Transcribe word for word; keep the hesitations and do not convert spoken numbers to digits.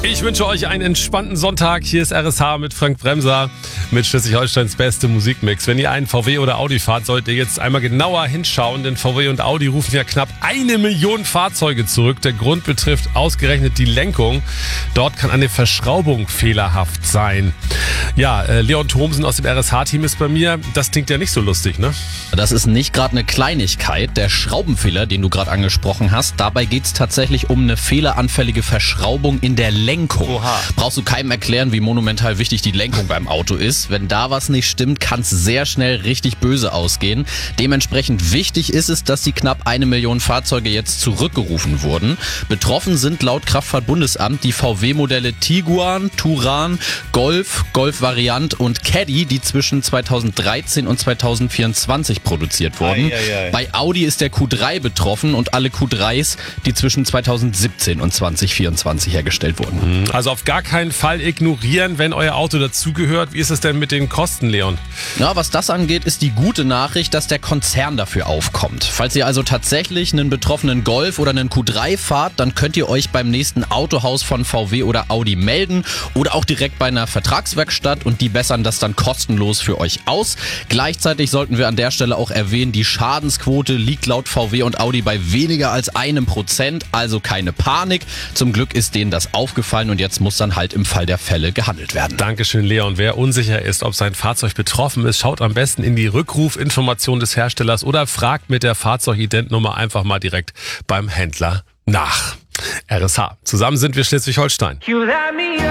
Ich wünsche euch einen entspannten Sonntag. Hier ist R S H mit Frank Bremser mit Schleswig-Holsteins beste Musikmix. Wenn ihr einen V W oder Audi fahrt, solltet ihr jetzt einmal genauer hinschauen, denn V W und Audi rufen ja knapp eine Million Fahrzeuge zurück. Der Grund betrifft ausgerechnet die Lenkung. Dort kann eine Verschraubung fehlerhaft sein. Ja, äh, Leon Thomsen aus dem R S H-Team ist bei mir. Das klingt ja nicht so lustig, ne? Das ist nicht gerade eine Kleinigkeit. Der Schraubenfehler, den du gerade angesprochen hast, dabei geht es tatsächlich um eine fehleranfällige Verschraubung in der Lenkung. Oha. Brauchst du keinem erklären, wie monumental wichtig die Lenkung beim Auto ist. Wenn da was nicht stimmt, kann es sehr schnell richtig böse ausgehen. Dementsprechend wichtig ist es, dass die knapp eine Million Fahrzeuge jetzt zurückgerufen wurden. Betroffen sind laut Kraftfahrtbundesamt die V W-Modelle Tiguan, Touran, Golf, Golf Variant und Caddy, die zwischen zweitausenddreizehn und zweitausendvierundzwanzig produziert wurden. Ei, ei, ei. Bei Audi ist der Q drei betroffen und alle Q dreis, die zwischen zweitausendsiebzehn und zweitausendvierundzwanzig hergestellt wurden. Also auf gar keinen Fall ignorieren, wenn euer Auto dazugehört. Wie ist es denn mit den Kosten, Leon? Ja, was das angeht, ist die gute Nachricht, dass der Konzern dafür aufkommt. Falls ihr also tatsächlich einen betroffenen Golf oder einen Q drei fahrt, dann könnt ihr euch beim nächsten Autohaus von V W oder Audi melden oder auch direkt bei einer Vertragswerkstatt und die bessern das dann kostenlos für euch aus. Gleichzeitig sollten wir an der Stelle auch erwähnen, die Schadensquote liegt laut V W und Audi bei weniger als einem Prozent, also keine Panik. Zum Glück ist denen das aufgefallen und jetzt muss dann halt im Fall der Fälle gehandelt werden. Dankeschön, Leon. Wer unsicher ist, ob sein Fahrzeug betroffen ist, schaut am besten in die Rückrufinformation des Herstellers oder fragt mit der Fahrzeugidentnummer einfach mal direkt beim Händler nach. R S H. Zusammen sind wir Schleswig-Holstein.